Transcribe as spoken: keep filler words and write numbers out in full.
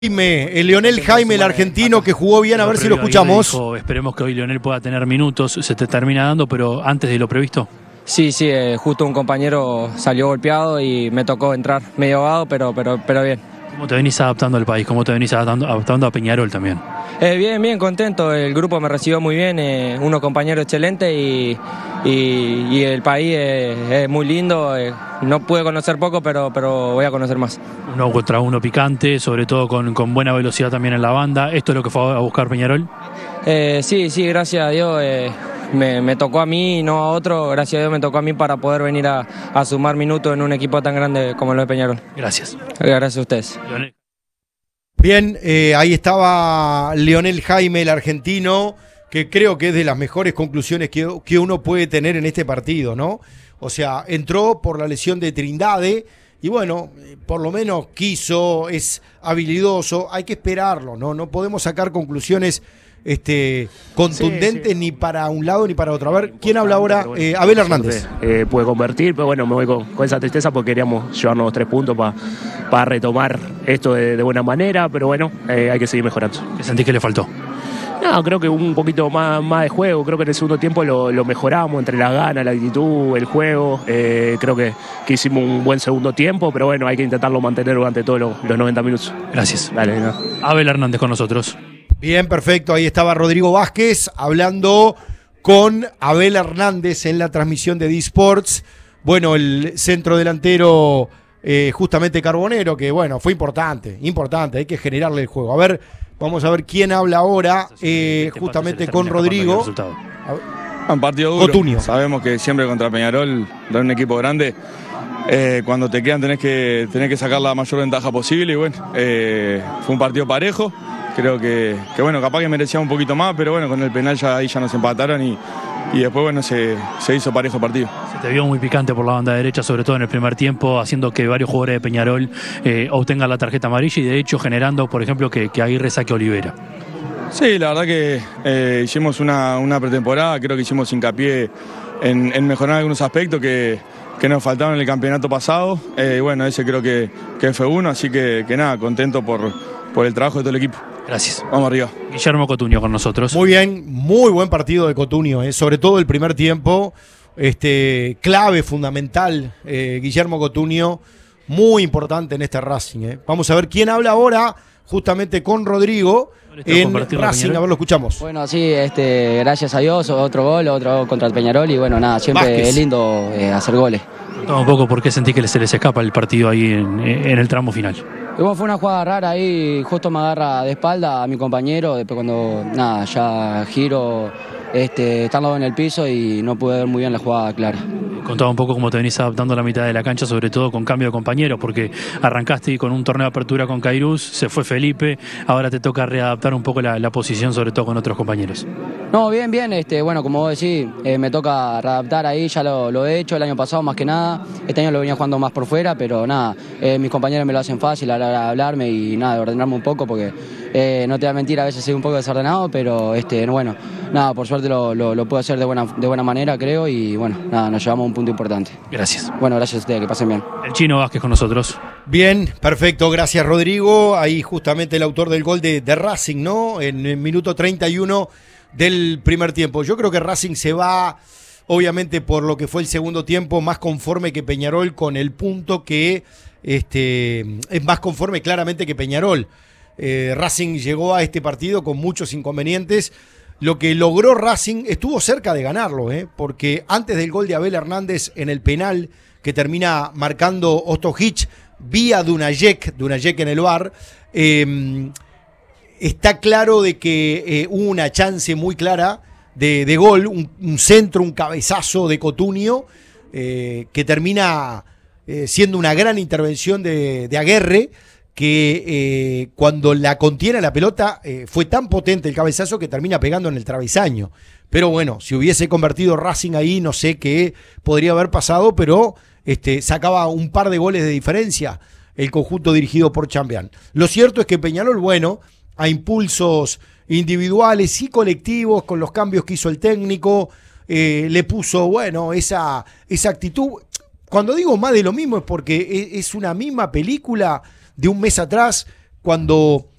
Jaime, el Lionel Jaime, el argentino que jugó bien, a ver si lo escuchamos. Dijo, esperemos que hoy Lionel pueda tener minutos, se te termina dando, pero antes de lo previsto. Sí, sí, eh, justo un compañero salió golpeado y me tocó entrar medio ahogado, pero, pero, pero bien. ¿Cómo te venís adaptando al país? ¿Cómo te venís adaptando, adaptando a Peñarol también? Eh, bien, bien, contento. El grupo me recibió muy bien, eh, unos compañeros excelentes y, y, y el país es, es muy lindo. Eh, no pude conocer poco, pero, pero voy a conocer más. Uno contra uno picante, sobre todo con, con buena velocidad también en la banda. ¿Esto es lo que fue a buscar Peñarol? Eh, sí, sí, gracias a Dios. Eh, me, me tocó a mí y no a otro. Gracias a Dios me tocó a mí para poder venir a, a sumar minutos en un equipo tan grande como lo de Peñarol. Gracias. Gracias a ustedes. Lionel. Bien, eh, ahí estaba Lionel Jaime, el argentino, que creo que es de las mejores conclusiones que, que uno puede tener en este partido, ¿no? O sea, entró por la lesión de Trindade y bueno, por lo menos quiso, es habilidoso, hay que esperarlo, ¿no? No podemos sacar conclusiones este, contundentes sí, sí. ni para un lado ni para otro. A ver, ¿quién habla ahora? Bueno, eh, Abel Hernández. Eh, puede convertir, pero bueno, me voy con, con esa tristeza porque queríamos llevarnos los tres puntos para pa retomar esto de, de buena manera, pero bueno, eh, hay que seguir mejorando. ¿Qué sentís que le faltó? No, creo que un poquito más, más de juego, creo que en el segundo tiempo lo, lo mejoramos entre las ganas, la actitud, el juego, eh, creo que, que hicimos un buen segundo tiempo, pero bueno, hay que intentarlo mantener durante todos los, los noventa minutos. Gracias. Dale, no. Abel Hernández con nosotros. Bien, perfecto, ahí estaba Rodrigo Vázquez hablando con Abel Hernández en la transmisión de D-Sports. Bueno, el centro delantero eh, justamente Carbonero, que bueno, fue importante, importante, hay que generarle el juego. A ver, vamos a ver quién habla ahora, eh, justamente con Rodrigo. Un partido duro. Cotunio. Sabemos que siempre contra Peñarol, de un equipo grande, eh, cuando te quedan tenés que, tenés que sacar la mayor ventaja posible y bueno, eh, fue un partido parejo. Creo que, que bueno, capaz que merecía un poquito más, pero bueno, con el penal ya ahí ya nos empataron y, y después bueno, se, se hizo parejo el partido. Se te vio muy picante por la banda derecha, sobre todo en el primer tiempo, haciendo que varios jugadores de Peñarol eh, obtengan la tarjeta amarilla y de hecho generando, por ejemplo, que, que Aguirre saque a Olivera. Sí, la verdad que eh, hicimos una, una pretemporada, creo que hicimos hincapié en, en mejorar algunos aspectos que, que nos faltaron en el campeonato pasado. Eh, y bueno, ese creo que, que fue uno, así que, que nada, contento por, por el trabajo de todo el equipo. Gracias. Vamos arriba. Guillermo Cotunio con nosotros. Muy bien, muy buen partido de Cotunio, eh, sobre todo el primer tiempo. Este, clave, fundamental, eh, Guillermo Cotunio, muy importante en este Racing. Eh. Vamos a ver quién habla ahora, justamente con Rodrigo, en Racing, a ver, lo escuchamos. Bueno, sí, este, gracias a Dios, otro gol, otro contra el Peñarol y bueno, nada, siempre Vázquez. Es lindo eh, hacer goles. Contame un poco por qué sentí que se les escapa el partido ahí en, en el tramo final. Y bueno, fue una jugada rara ahí, justo me agarra de espalda a mi compañero, después cuando, nada, ya giro, este, estando en el piso y no pude ver muy bien la jugada clara. Contaba un poco cómo te venís adaptando a la mitad de la cancha, sobre todo con cambio de compañeros, porque arrancaste con un torneo de apertura con Cairuz, se fue Felipe, ahora te toca readaptar un poco la, la posición, sobre todo con otros compañeros. No, bien, bien, este, bueno, como vos decís, eh, me toca readaptar ahí, ya lo, lo he hecho el año pasado más que nada, este año lo venía jugando más por fuera, pero nada, eh, mis compañeros me lo hacen fácil a la hora de hablarme y nada, de ordenarme un poco, porque eh, no te voy a mentir, a veces soy un poco desordenado, pero este, bueno, nada, por suerte lo, lo, lo puedo hacer de buena, de buena manera, creo, y bueno, nada, nos llevamos a un punto importante. Gracias. Bueno, gracias a ustedes, que pasen bien. El Chino Vázquez con nosotros. Bien, perfecto, gracias Rodrigo. Ahí justamente el autor del gol de, de Racing, ¿no? En el minuto treinta y uno del primer tiempo. Yo creo que Racing se va, obviamente por lo que fue el segundo tiempo, más conforme que Peñarol con el punto que este, es más conforme claramente que Peñarol. Eh, Racing llegó a este partido con muchos inconvenientes. Lo que logró Racing estuvo cerca de ganarlo, ¿eh? Porque antes del gol de Abel Hernández en el penal que termina marcando Ostojic vía Dunajec, Dunajec en el V A R, eh, está claro de que eh, hubo una chance muy clara de, de gol, un, un centro, un cabezazo de Cotunio, eh, que termina eh, siendo una gran intervención de, de Aguirre, que eh, cuando la contiene la pelota eh, fue tan potente el cabezazo que termina pegando en el travesaño. Pero bueno, si hubiese convertido Racing ahí, no sé qué podría haber pasado, pero este, sacaba un par de goles de diferencia el conjunto dirigido por Chambeán. Lo cierto es que Peñarol, bueno, a impulsos individuales y colectivos, con los cambios que hizo el técnico, eh, le puso, bueno, esa, esa actitud. Cuando digo más de lo mismo es porque es una misma película de un mes atrás cuando